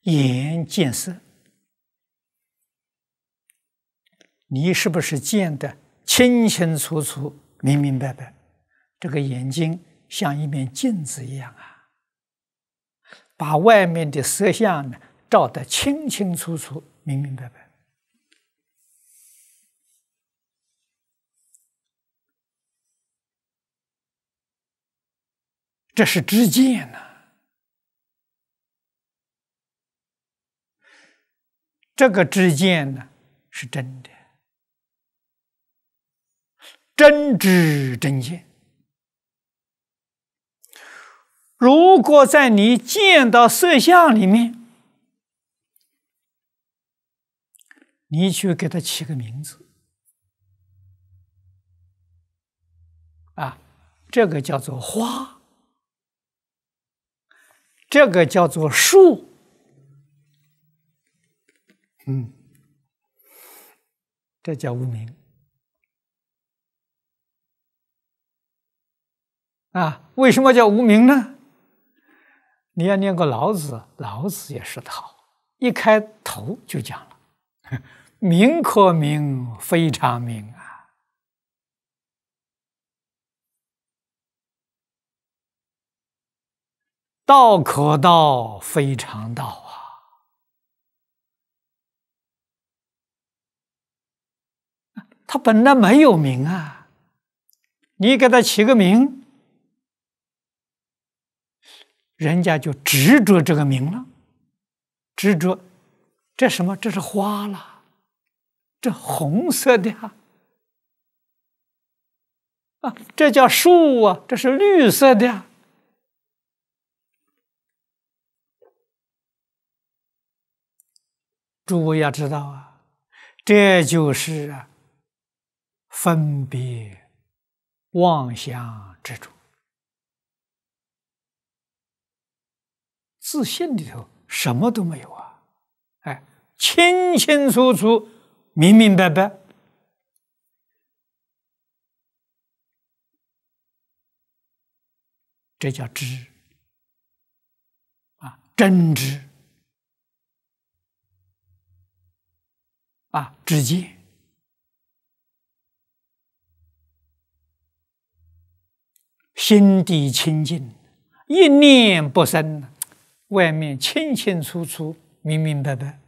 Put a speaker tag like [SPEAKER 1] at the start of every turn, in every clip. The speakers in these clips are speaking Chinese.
[SPEAKER 1] 眼见色，你是不是见得清清楚楚、明明白白？这个眼睛像一面镜子一样啊，把外面的色相呢照得清清楚楚、明明白白。这是知见呐。这个知见呢是真的，真知真见。如果在你见到色相里面，你去给它起个名字啊，这个叫做花，这个叫做树，这叫无明啊。为什么叫无明呢？你要念过老子，老子也说得好，一开头就讲了，名可名，非常名啊。道可道，非常道啊。它本来没有名啊，你给它起个名，人家就执着这个名了，执着这什么？这是花了，这红色的啊，这叫树啊，这是绿色的呀。诸位要知道啊，这就是分别妄想执着。自信里头什么都没有啊，哎，清清楚楚、明明白白，这叫知啊，真知啊，知见。心地清净，一念不生，外面清清楚楚、明明白白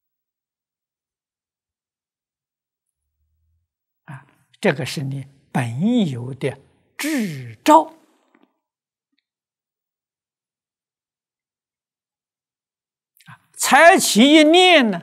[SPEAKER 1] 啊，这个是你本有的智照啊，才起一念呢，